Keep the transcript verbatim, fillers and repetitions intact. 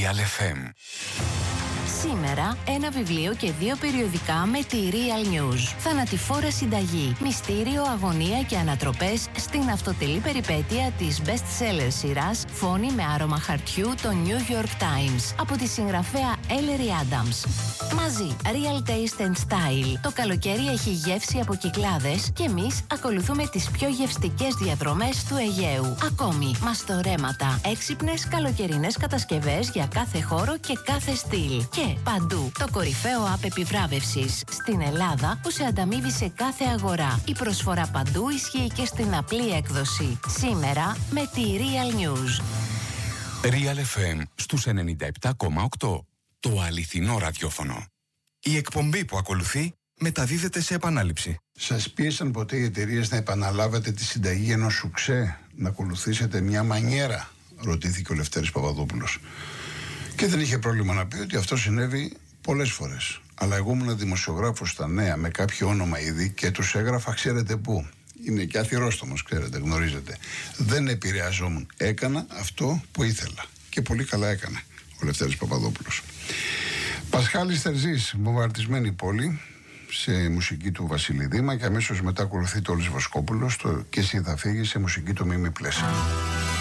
Real εφ εμ. Σήμερα ένα βιβλίο και δύο περιοδικά με τη Real News. Θανατηφόρα συνταγή, μυστήριο, αγωνία και ανατροπές στην αυτοτελή περιπέτεια της best-seller σειράς Φόνη με άρωμα χαρτιού το New York Times από τη συγγραφέα Ellery Adams. Μαζί, Real Taste and Style. Το καλοκαίρι έχει γεύση από Κυκλάδες και εμείς ακολουθούμε τις πιο γευστικές διαδρομές του Αιγαίου. Ακόμη, μαστορέματα, έξυπνες καλοκαιρινές κατασκευές για κάθε χώρο και κάθε στυλ. Και παντού, το κορυφαίο app επιβράβευσης στην Ελλάδα που σε ανταμείβει σε κάθε αγορά. Η προσφορά παντού ισχύει και στην απλή έκδοση. Σήμερα με τη Real News. Real εφ εμ στους ενενήντα επτά κόμμα οκτώ. Το αληθινό ραδιόφωνο. Η εκπομπή που ακολουθεί μεταδίδεται σε επανάληψη. Σας πίεσαν ποτέ οι εταιρείες να επαναλάβετε τη συνταγή ενός σουξέ, να ακολουθήσετε μια μανιέρα? Ρωτήθηκε ο Λευτέρης Παπαδόπουλος. Και δεν είχε πρόβλημα να πει ότι αυτό συνέβη πολλές φορές. Αλλά εγώ ήμουν δημοσιογράφος στα Νέα με κάποιο όνομα ήδη και τους έγραφα, ξέρετε πού. Είναι και αθυρόστομος, ξέρετε, γνωρίζετε. Δεν επηρεαζόμουν. Έκανα αυτό που ήθελα. Και πολύ καλά έκανε ο Λευτέρης Παπαδόπουλος. Πασχάλης Τερζής, βομβαρδισμένη πόλη, σε μουσική του Βασίλη Δήμα, και αμέσως μετά ακολουθεί το Όλης Βοσκόπουλος, το «Και εσύ θα φύγεις», σε μουσική του Μίμη Πλέσα.